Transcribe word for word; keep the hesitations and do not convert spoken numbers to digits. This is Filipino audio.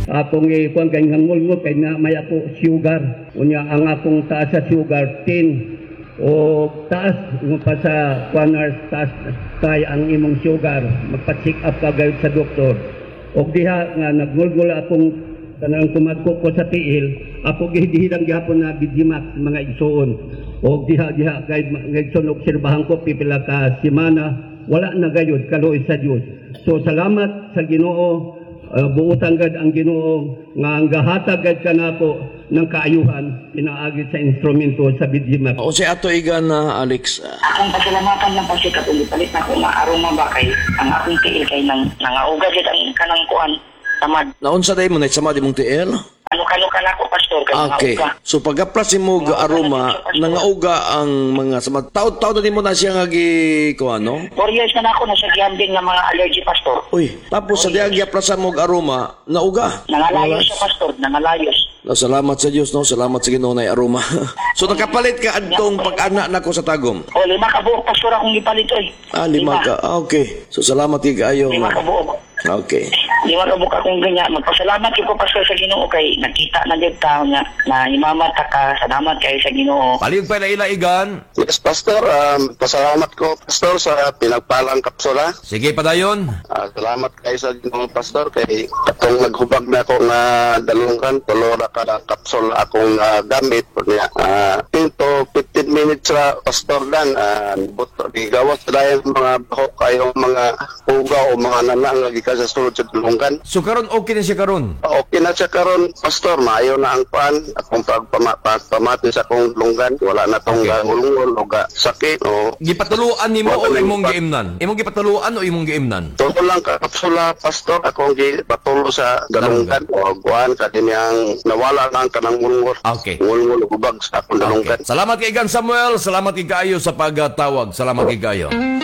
Akong ikuan kay ngangulngol kay nga may ako sugar. Unya ang akong taas sa sugar ten. O taas mo pa sa kuanars taas tay ang imong sugar. Magpa-check up ka gayud sa doktor. Og diha nga nagngulngol akong kanang kumadko ko sa tiil, ako gihidihidang gihapon na Bidimax mga igsoon. Og diha diha kay igsoon obserbahan ko pipila ka semana, wala na gayud kaluoy sa Dios. So salamat sa Ginoo, uh, buutan gad ang Ginoo nga ang gahatag gad kanako ng kaayuhan pinaagi sa instrumento sa Bidimax. O si ato igan na Alex. Akong pasalamatan lang kasi katong palit na ko maaroma ba kay ang akong tiil kay nang nangaugad gid ang kanang kuan tamad. Naunsa day mo na sama di mong tiil? Ano kano ka nako pastor kay Okay. nangauga. So pag-aplas mo ga aroma, nangauga ang mga sama. Taud-taud na din mo na siya nga gi ko ano? Four years na ako na sa gihambing nga mga allergy pastor. Uy, tapos sa diag gi-aplasan mo ga aroma, nauga. Nangalayos siya pastor, nangalayos. No, salamat sa Dios no, salamat sa Ginoo na aroma. So nakapalit ka adtong pag-ana nako sa tagom. O lima ka buok pastor akong gipalit oy. Ah, lima ka. Ah, okay. So salamat kay kaayo. Lima ka buok. Okay. Lima ka buok akong ganyan. Magpasalamat ko pastor sa Ginoo kay nakita na jud ta nga na imamata ka. Salamat kay sa Ginoo. Palihog pa na ila igan. Yes, Pastor. Um, pasalamat ko, Pastor, sa pinagpalang kapsula. Sige padayon. Uh, salamat kayo sa Ginoo, Pastor, kay atong naghubag na ako nga dalungkan, tulo na ka kapsula akong uh, gamit. Kaya, uh, ten to fifteen minutes ra, Pastor, dan. Uh, buto, gigawas na yung mga baho kayong mga uga o mga nanang lagi ka sa sulod sa dalungkan. So karon okay na siya karon. Okay na siya karon, Pastor. Maayo na ang pan. Akong pagpama- pagpamati sa akong lunggan. Wala na tong Okay. gulungol o ga sakit o Gipatuluan nimo o imong giimnan? Imong gipatuluan o imong giimnan? tulo lang ka kapsula, Pastor. Akong gipatulo sa dalunggan o guan kadinyang nawala lang kanang ngulngol. Okay. Ngulngol o gubag sa akong dalunggan. Salamat kay Igan Samuel, salamat kay kaayo sa pagtawag. Salamat kay kaayo.